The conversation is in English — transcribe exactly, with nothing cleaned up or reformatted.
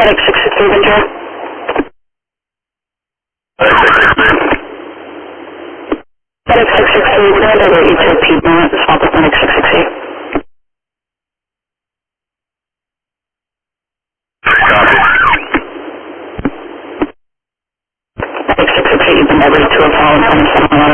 Medic six six three, Ventura. Medic six six three, we're going to alert you to Piedmont, swap with Medic six six eight. Medic six six eight, you've been diverted to a follow-up on seven eleven.